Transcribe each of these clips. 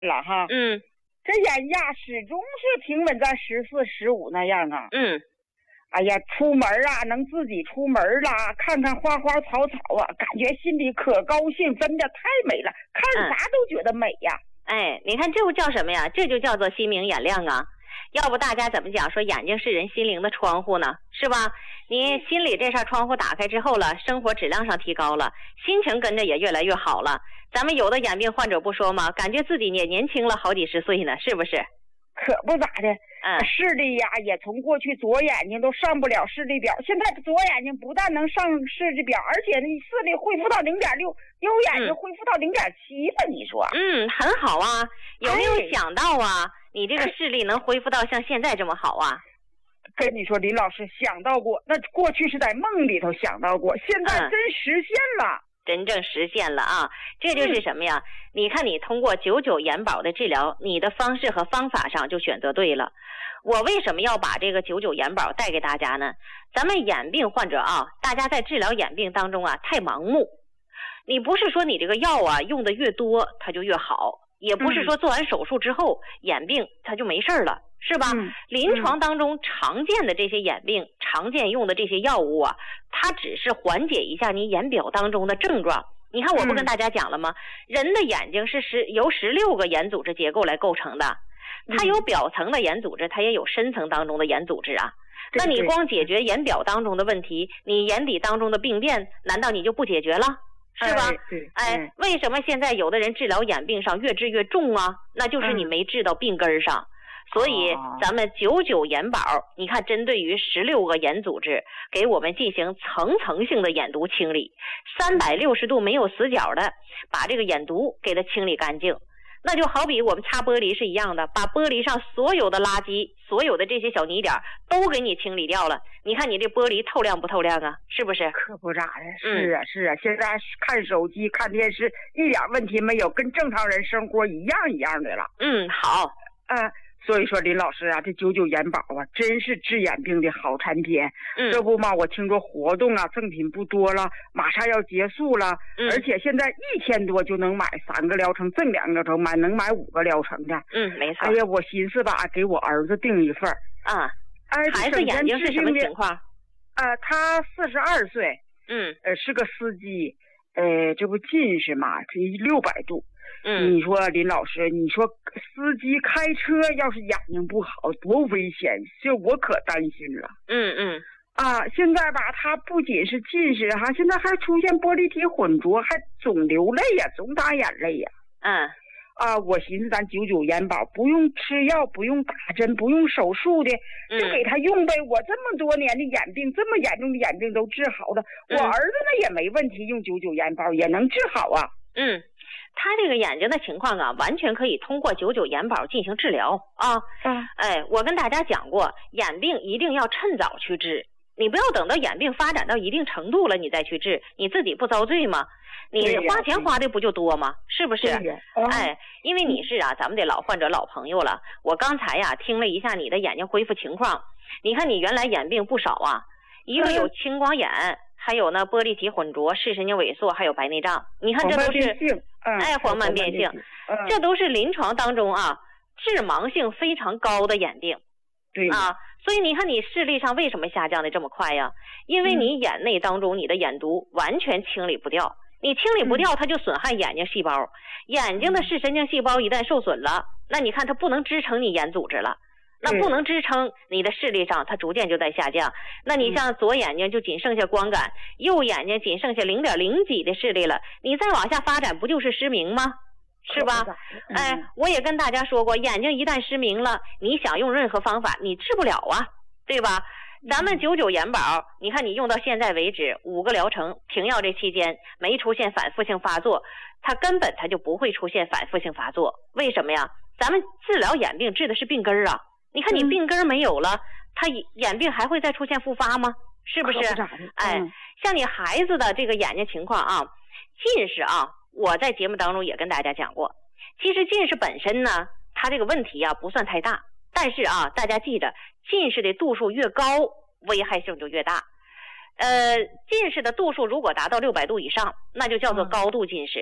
了哈。这眼压始终是平稳在14、15那样啊。哎呀，出门啊，能自己出门啦，看看花花草草啊，感觉心里可高兴，真的太美了，看啥都觉得美呀。 你看这不叫什么呀？这就叫做心明眼亮啊。要不大家怎么讲说眼睛是人心灵的窗户呢？是吧？你心里这扇窗户打开之后了，生活质量上提高了，心情跟着也越来越好了。咱们有的眼病患者不说吗？感觉自己也年轻了好几十岁呢，是不是？ 可不咋的。视力呀，也从过去左眼睛都上不了视力表，现在左眼睛不但能上视力表，而且视力恢复到0.6，右眼睛恢复到0.7了。你说？ 很好啊。有没有想到啊？你这个视力能恢复到像现在这么好啊？ 跟你说，林老师想到过，那过去是在梦里头想到过，现在真实现了。 真正实现了啊！这就是什么呀？你看你通过99眼保的治疗，你的方式和方法上就选择对了。我为什么要把这个99眼保带给大家呢？咱们眼病患者啊，大家在治疗眼病当中啊太盲目。你不是说你这个药啊用的越多它就越好，也不是说做完手术之后眼病它就没事了，是吧？临床当中常见的这些眼病，常见用的这些药物啊，它只是缓解一下你眼表当中的症状。你看我不跟大家讲了吗？人的眼睛是由16个眼组织结构来构成的，它有表层的眼组织，它也有深层当中的眼组织啊。那你光解决眼表当中的问题，你眼底当中的病变难道你就不解决了？是吧？为什么现在有的人治疗眼病上越治越重啊？那就是你没治到病根上。所以咱们99眼保，你看针对于16个眼组织，给我们进行层层性的眼毒清理，360度没有死角的把这个眼毒给它清理干净。那就好比我们擦玻璃是一样的，把玻璃上所有的垃圾，所有的这些小泥点都给你清理掉了。你看你这玻璃透亮不透亮啊？是不是？ 可不咋的。是啊，是啊。现在看手机看电视一点问题没有，跟正常人生活一样一样的了。 好。 所以说林老师啊，这99眼保啊真是治眼病的好产品。这不嘛，我听说活动啊赠品不多了，马上要结束了。而且现在1000多就能买3个疗程，赠2个疗程，能买5个疗程的。 没错。 哎呀，我寻思吧，给我儿子订一份。 孩子眼睛是什么情况？ 他42岁。是个司机。这不近视嘛，这600度。你说林老师，你说司机开车要是眼睛不好多危险，这我可担心了。现在吧，他不仅是近视哈，现在还出现玻璃体混浊，还总流泪呀，总打眼泪呀。我寻思咱99眼保不用吃药，不用打针，不用手术的，就给他用呗。我这么多年的眼病，这么严重的眼病都治好了，我儿子呢也没问题，用99眼保也能治好啊。 他这个眼睛的情况啊，完全可以通过99眼保进行治疗啊。我跟大家讲过，眼病一定要趁早去治，你不要等到眼病发展到一定程度了你再去治，你自己不遭罪吗？你花钱花的不就多吗？是不是？因为你是咱们的老患者老朋友了，我刚才听了一下你的眼睛恢复情况，你看你原来眼病不少啊，一个有青光眼，还有呢玻璃体混浊、视神经萎缩，还有白内障。你看这都是黄斑变性，这都是临床当中致盲性非常高的眼病。所以你看你视力上为什么下降的这么快呀？因为你眼内当中你的眼毒完全清理不掉，你清理不掉它就损害眼睛细胞，眼睛的视神经细胞一旦受损了，那你看它不能支撑你眼组织了，那不能支撑你的视力上，它逐渐就在下降。那你像左眼睛就仅剩下光感，右眼睛仅剩下0.0几的视力了，你再往下发展不就是失明吗？是吧？我也跟大家说过，眼睛一旦失明了，你想用任何方法你治不了啊，对吧？咱们99眼保，你看你用到现在为止5个疗程，停药这期间没出现反复性发作，它根本就不会出现反复性发作。为什么呀？咱们治疗眼病治的是病根啊，你看你病根没有了，它眼病还会再出现复发吗？是不是？像你孩子的这个眼睛情况近视我在节目当中也跟大家讲过，其实近视本身呢，它这个问题不算太大，但是大家记着，近视的度数越高，危害性就越大。近视的度数如果达到600度以上，那就叫做高度近视。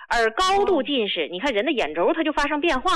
而高度近视，你看人的眼轴它就发生变化。